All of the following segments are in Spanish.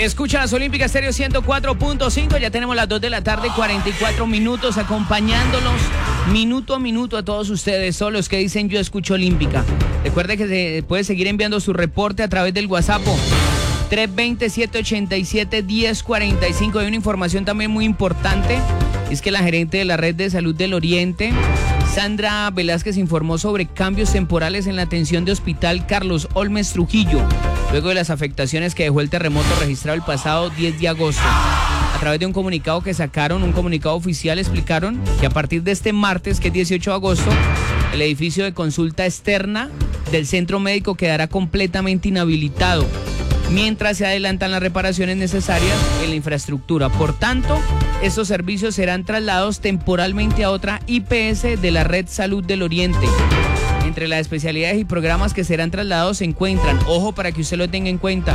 Escucha las Olímpicas Stereo 104.5. Ya tenemos las 2 de la tarde, 44 minutos, acompañándolos minuto a minuto a todos ustedes, son los que dicen yo escucho Olímpica. Recuerde que se puede seguir enviando su reporte a través del WhatsApp 320-787-1045. Hay una información también muy importante, es que la gerente de la Red de Salud del Oriente, Sandra Velázquez, informó sobre cambios temporales en la atención de Hospital Carlos Olmes Trujillo, luego de las afectaciones que dejó el terremoto registrado el pasado 10 de agosto. A través de un comunicado que sacaron, un comunicado oficial, explicaron que a partir de este martes, que es 18 de agosto, el edificio de consulta externa del centro médico quedará completamente inhabilitado, mientras se adelantan las reparaciones necesarias en la infraestructura. Por tanto, estos servicios serán trasladados temporalmente a otra IPS de la Red Salud del Oriente. Entre las especialidades y programas que serán trasladados se encuentran, ojo para que usted lo tenga en cuenta,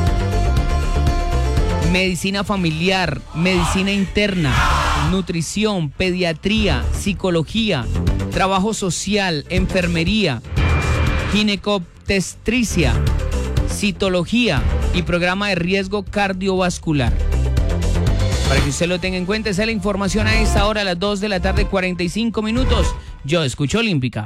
medicina familiar, medicina interna, nutrición, pediatría, psicología, trabajo social, enfermería, ginecobstetricia, citología y programa de riesgo cardiovascular. Para que usted lo tenga en cuenta, esa es la información a esta hora, a las 2 de la tarde, 45 minutos. Yo escucho Olímpica.